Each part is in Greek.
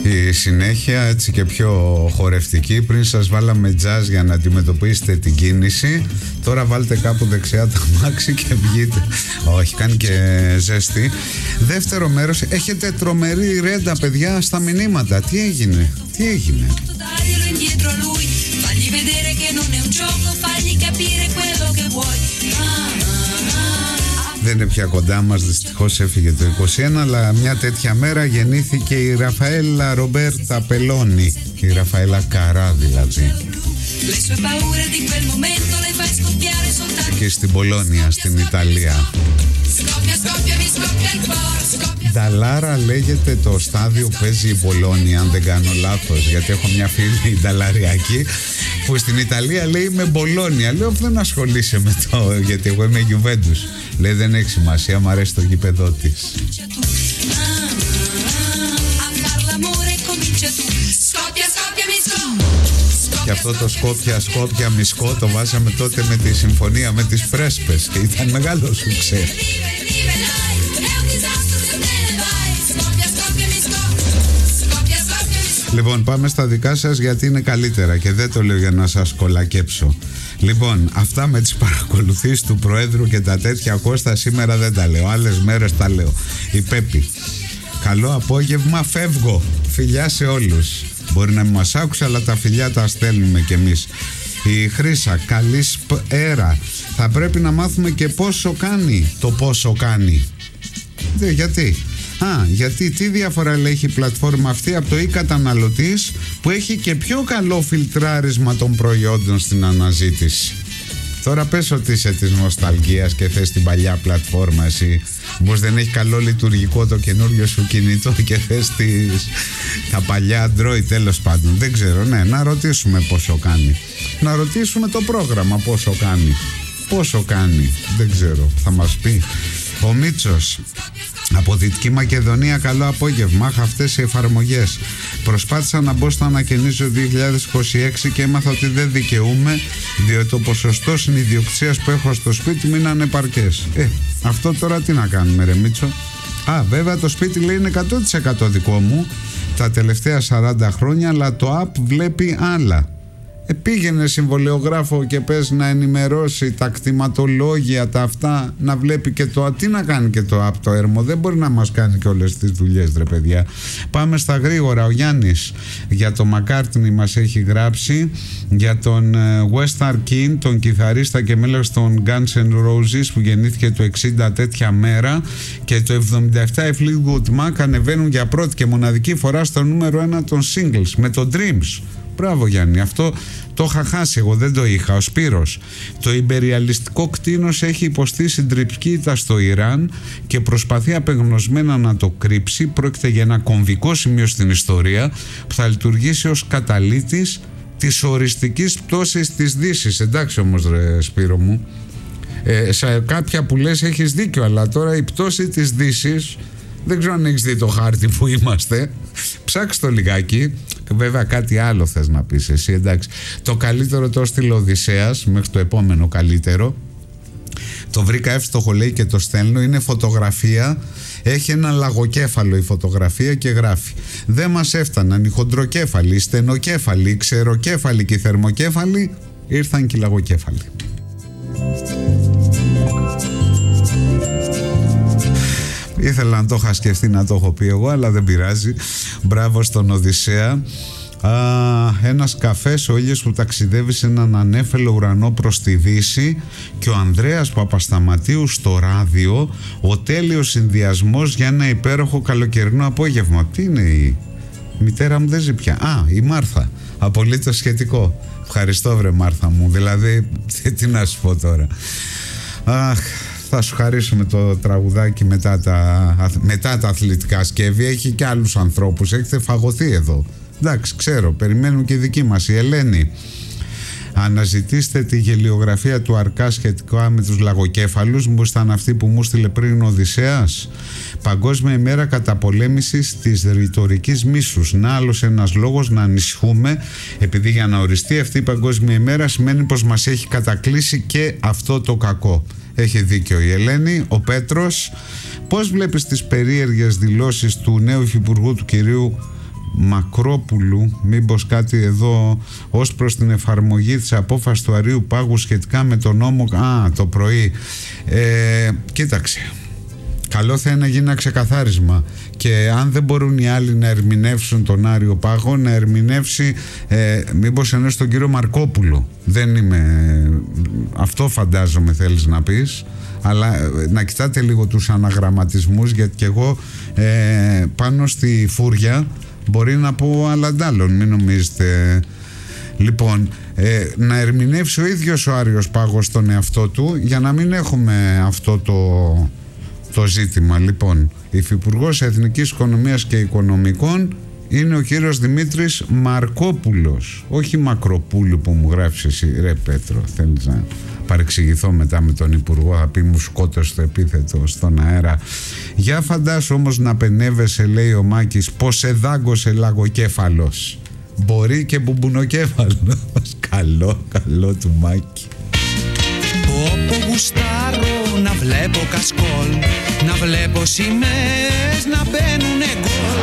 Η συνέχεια έτσι και πιο χορευτική. Πριν σας βάλαμε jazz για να αντιμετωπίσετε την κίνηση. Τώρα βάλτε κάπου δεξιά το αμάξι και βγείτε. Όχι, κάνει και ζέστη. Δεύτερο μέρος. Έχετε τρομερή ρέντα, παιδιά, στα μηνύματα. Τι έγινε? Δεν είναι πια κοντά μας, δυστυχώς έφυγε το 21, αλλά μια τέτοια μέρα γεννήθηκε η Ραφαέλα Ρομπέρτα Πελώνη, η Ραφαέλα Καρά δηλαδή. Και στην Πολόνια, στην Ιταλία. Νταλάρα λέγεται το στάδιο που παίζει η Πολόνια, αν δεν κάνω λάθος, γιατί έχω μια φίλη νταλαριακή που στην Ιταλία λέει με Μπολόνια. Λέω δεν ασχολείσαι με το, γιατί εγώ είμαι Γιουβέντους. Λέει δεν έχει σημασία, μου αρέσει το γήπεδό της. Και αυτό το Σκόπια Μισκό το βάζαμε τότε με τη συμφωνία με τις Πρέσπες και ήταν μεγάλο σουξέ. Λοιπόν, πάμε στα δικά σας γιατί είναι καλύτερα και δεν το λέω για να σας κολακέψω. Λοιπόν, αυτά με τις παρακολουθήσεις του Προέδρου και τα τέτοια, Κώστα, σήμερα δεν τα λέω. Άλλες μέρες τα λέω. Η Πέπη. Καλό απόγευμα, φεύγω. Φιλιά σε όλους. Μπορεί να μην μας άκουσε, αλλά τα φιλιά τα στέλνουμε κι εμείς. Η Χρύσα, καλή έρα. Θα πρέπει να μάθουμε και πόσο κάνει το πόσο κάνει. Γιατί? Γιατί τι διαφορά λέει η πλατφόρμα αυτή από το e-καταναλωτής που έχει και πιο καλό φιλτράρισμα των προϊόντων στην αναζήτηση. Τώρα πες ότι είσαι της νοσταλγίας και θες την παλιά πλατφόρμα εσύ. Πως δεν έχει καλό λειτουργικό το καινούριο σου κινητό και θες τα παλιά Android, τέλος πάντων. Δεν ξέρω, να ρωτήσουμε πόσο κάνει. Να ρωτήσουμε το πρόγραμμα πόσο κάνει. Πόσο κάνει, δεν ξέρω, θα μας πει. Ο Μίτσος, από Δυτική Μακεδονία, καλό απόγευμα. Αυτές οι εφαρμογές. Προσπάθησα να μπω στο ανακαινίζω 2026 και έμαθα ότι δεν δικαιούμαι, διότι το ποσοστό συνειδιοκτησίας που έχω στο σπίτι μου είναι ανεπαρκές. Αυτό τώρα τι να κάνουμε, ρε Μίτσο? Βέβαια το σπίτι λέει είναι 100% δικό μου τα τελευταία 40 χρόνια, αλλά το app βλέπει άλλα. Πήγαινε συμβολιογράφο και πες να ενημερώσει τα κτηματολόγια, τα αυτά, να βλέπει και το. Τι να κάνει και το app το έρμο? Δεν μπορεί να μας κάνει και όλες τις δουλειές, ρε παιδιά. Πάμε στα γρήγορα. Ο Γιάννης για το McCartney μας έχει γράψει, για τον West Arkin, τον κιθαρίστα και μέλος των Guns N' Roses που γεννήθηκε το 60 τέτοια μέρα, και το 77 οι Fleetwood Mac ανεβαίνουν για πρώτη και μοναδική φορά στο νούμερο 1 των singles με το Dreams. Μπράβο Γιάννη, αυτό το είχα χάσει, εγώ δεν το είχα. Ο Σπύρος, το ιμπεριαλιστικό κτήνος έχει υποστεί συντριπτική ήττα στο Ιράν και προσπαθεί απεγνωσμένα να το κρύψει. Πρόκειται για ένα κομβικό σημείο στην ιστορία που θα λειτουργήσει ως καταλύτης της οριστικής πτώσης της Δύσης. Εντάξει όμως ρε Σπύρο μου, σε κάποια που λες έχεις δίκιο, αλλά τώρα η πτώση της Δύσης, δεν ξέρω αν έχεις δει το χάρτη που είμαστε. Ψάξ' το λιγάκι. Βέβαια κάτι άλλο θες να πεις εσύ, εντάξει. Το καλύτερο το έστειλε ο Οδυσσέας, μέχρι το επόμενο καλύτερο. Το βρήκα εύστοχο λέει και το στέλνω. Είναι φωτογραφία. Έχει ένα λαγοκέφαλο η φωτογραφία και γράφει: δεν μας έφταναν οι χοντροκέφαλοι, οι στενοκέφαλοι, οι ξεροκέφαλοι και οι θερμοκέφαλοι. Ήρθαν και οι λαγοκέφαλοι. Ήθελα να το είχα σκεφτεί να το έχω πει εγώ, αλλά δεν πειράζει. Μπράβο στον Οδυσσέα. Ένας καφές, ο ήλιος που ταξιδεύει σε έναν ανέφελο ουρανό προς τη Δύση, και ο Ανδρέας Παπασταματίου στο ράδιο, ο τέλειος συνδυασμός για ένα υπέροχο καλοκαιρινό απόγευμα. Τι είναι η μητέρα μου, δεν ζει πια. Η Μάρθα, απολύτως σχετικό. Ευχαριστώ βρε Μάρθα μου, δηλαδή τι να σου πω τώρα. Θα σου χαρίσουμε το τραγουδάκι μετά τα αθλητικά σκεύη. Έχει και άλλους ανθρώπους, έχετε φαγωθεί εδώ. Εντάξει, ξέρω, περιμένουν και οι δικοί μας. Η Ελένη, αναζητήστε τη γελιογραφία του Αρκά σχετικά με τους λαγοκέφαλους. Μήπως ήταν αυτή που μου στείλε πριν ο Οδυσσέας. Παγκόσμια ημέρα καταπολέμησης της ρητορικής μίσους. Να άλλος ένας λόγος να ανησυχούμε, επειδή για να οριστεί αυτή η παγκόσμια ημέρα σημαίνει πως μας έχει κατακλείσει και αυτό το κακό. Έχει δίκιο η Ελένη. Ο Πέτρος, πώς βλέπεις τις περίεργες δηλώσεις του νέου υφυπουργού του κυρίου Μακρόπουλου, μήπως κάτι εδώ ως προς την εφαρμογή της απόφασης του Αρείου Πάγου σχετικά με τον νόμο. Το πρωί. Κοίταξε. Καλό θα είναι να γίνει ένα ξεκαθάρισμα και αν δεν μπορούν οι άλλοι να ερμηνεύσουν τον Άριο Πάγο, να ερμηνεύσει μήπως εννοείς τον κύριο Μαρκόπουλο. Δεν είμαι... Αυτό φαντάζομαι θέλεις να πεις, αλλά να κοιτάτε λίγο τους αναγραμματισμούς, γιατί και εγώ πάνω στη φούρια μπορεί να πω αλλαντάλλον, μην νομίζετε. Λοιπόν, να ερμηνεύσει ο ίδιος ο Άριος Πάγος τον εαυτό του, για να μην έχουμε αυτό το ζήτημα. Λοιπόν, Υφυπουργός Εθνικής Οικονομίας και Οικονομικών είναι ο κύριος Δημήτρης Μαρκόπουλος, όχι Μακροπούλου που μου γράφεις εσύ. Ρε Πέτρο, θέλεις να παρεξηγηθώ μετά με τον Υπουργό, θα πει μου σκότωσε το επίθετο στον αέρα. Για φαντάσου όμως να πενεύεσαι, λέει ο Μάκης, πως σε δάγκωσε λαγοκέφαλος. Μπορεί και μπουμπουνοκέφαλος. Καλό του Μάκη. Όπου γουστάρω να βλέπω κασκόλ, να βλέπω σημαίες να μπαίνουνε γκολ.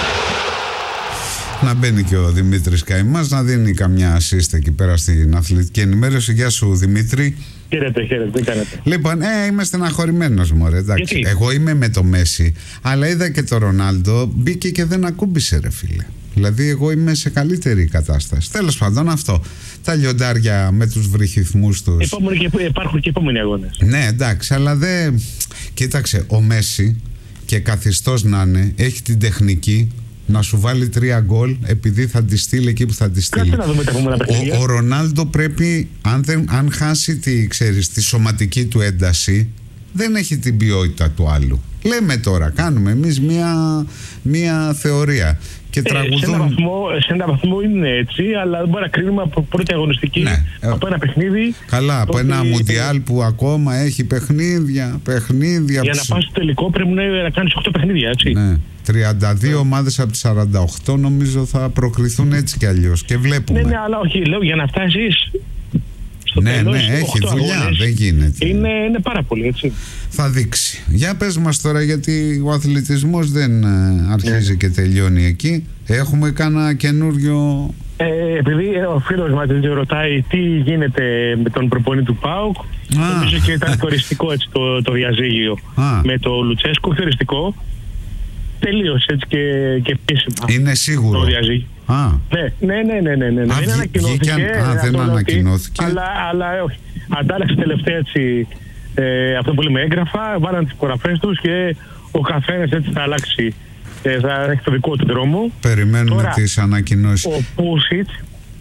Να μπαίνει και ο Δημήτρης Καημάς να δίνει καμιά ασίστα εκεί πέρα στην αθλητική ενημέρωση. Γεια σου Δημήτρη. Χαίρετε, τι κάνετε? Λοιπόν, είμαι στεναχωρημένος μωρέ, εντάξει. Γιατί? Εγώ είμαι με το Μέση, αλλά είδα και το Ρονάλντο, μπήκε και δεν ακούμπησε ρε φίλε. Δηλαδή εγώ είμαι σε καλύτερη κατάσταση. Τέλος πάντων αυτό. Τα λιοντάρια με τους βρυχυθμούς τους. Υπάρχουν και επόμενοι αγώνες. Ναι εντάξει, αλλά δεν... Κοίταξε, ο Μέση και καθιστός να είναι, έχει την τεχνική να σου βάλει 3 γκολ επειδή θα τη στείλει εκεί που θα τη στείλει. Ο Ρονάλντο πρέπει, αν χάσει τη σωματική του ένταση, δεν έχει την ποιότητα του άλλου. Λέμε τώρα, κάνουμε εμείς μία θεωρία και τραγουδούν. Σε ένα βαθμό είναι έτσι, αλλά δεν μπορεί να κρίνουμε από πρώτη αγωνιστική, ναι, από ένα παιχνίδι. Καλά, από ένα μουντιάλ που ακόμα έχει παιχνίδια. Για να πας στο τελικό πρέπει να κάνεις 8 παιχνίδια, έτσι. Ναι. 32 ομάδες από τις 48 νομίζω θα προκριθούν έτσι κι αλλιώς και βλέπουμε. Ναι, αλλά όχι, λέω για να φτάσεις στο τέλος, έχει δουλειά, αγώνες, δεν γίνεται. Είναι πάρα πολύ, έτσι. Θα δείξει. Για πες μας τώρα, γιατί ο αθλητισμός δεν αρχίζει και τελειώνει εκεί. Έχουμε κάνα καινούριο... Επειδή ο φίλος μας ρωτάει τι γίνεται με τον προπονητή του ΠΑΟΚ, νομίζω και ήταν χωριστικό έτσι το διαζύγιο με το Λουτσέσκο, χωριστικό. Τελείωσε έτσι και επίσημα. Είναι σίγουρο? Το διαζύγιο. Ναι. Δεν ανακοινώθηκε. Δεν ανακοινώθηκε. Αλλά όχι. Αντάλλαξε τελευταία έτσι αυτό που λέμε έγγραφα, βάλαν τις υπογραφές τους και ο καθένας έτσι θα αλλάξει. Θα έχει το δικό του δρόμο. Περιμένουμε τώρα τις ανακοινώσεις. Ο Πούσιτς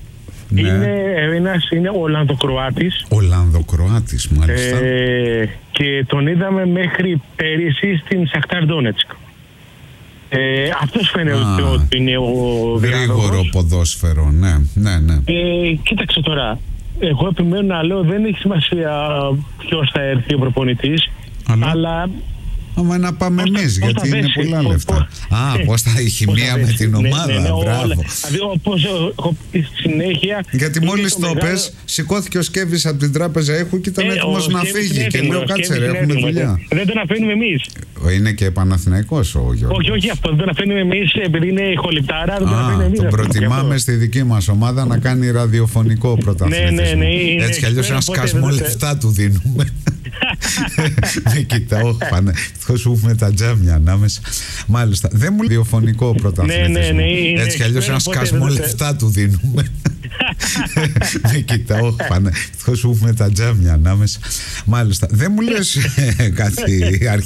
είναι Ολλανδοκροάτης. Ολλανδοκροάτης, μάλιστα. Και τον είδαμε μέχρι πέρυσι στην Σαχτάρ Ντόνετσκ. Αυτός φαίνεται ότι είναι ο γρήγορο ποδόσφαιρο, ναι. Κοίταξε τώρα, εγώ επιμένω να λέω δεν έχει σημασία ποιος θα έρθει ο προπονητής, αλλά άμα να πάμε εμείς, γιατί είναι πολλά λεφτά. Πώς θα η χημεία με την ομάδα, μπράβο. Δηλαδή όπως στη συνέχεια... Γιατί μόλις το πες, σηκώθηκε ο Σκέβης από την τράπεζα Έχου και ήταν έτοιμος να φύγει και λέω κάτσε ρε, έχουμε δουλειά. Δεν τον αφήνουμε εμείς. Είναι και Παναθηναϊκός ο Γιώργος. Όχι αυτό, δεν τον αφήνουμε εμείς επειδή είναι ηχοληπτάρα, δεν τον αφήνουμε εμείς. Τον προτιμάμε στη δική μας ομάδα να κάνει ραδιοφωνικό πρωταθλητισμό. Έτσι κι αλλιώς ένα σκασμό λεφτά του δίνουμε. Με κοιτάω, ευτυχώς που έχουμε τα τζάμια ανάμεσα. Μάλιστα, δεν μου λέει ραδιοφωνικό πρωταθλητισμό. Έτσι κι αλλιώς ένα σκασμό λεφτά του δίνουμε. Με κοιτάω, ευτυχώς που έχουμε τα τζάμια ανάμεσα. Μάλιστα, δεν μου λες κάτι